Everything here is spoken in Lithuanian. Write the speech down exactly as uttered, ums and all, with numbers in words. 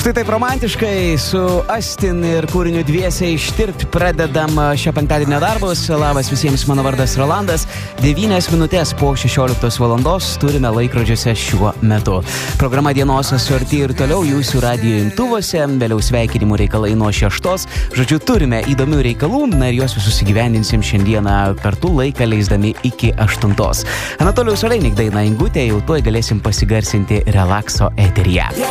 Štai taip romantiškai su Astin ir kūriniu dviese ištirpti pradedam šio penktadienio darbus. Labas visiems, mano vardas Rolandas. devynios minutės po šešioliktos valandos turime laikrodžiuose šiuo metu. Programa dienos suarti ir toliau jūsų radijo imtuvose, vėliau sveikinimų reikalai nuo šeštos. Žodžiu, turime įdomių reikalų, na ir juos visus įgyvendinsim šiandieną kartu laiką leisdami iki aštuntos. Anatolijus Oleinik daina Ingutė, jau tuoj galėsim pasigarsinti relakso eteryje.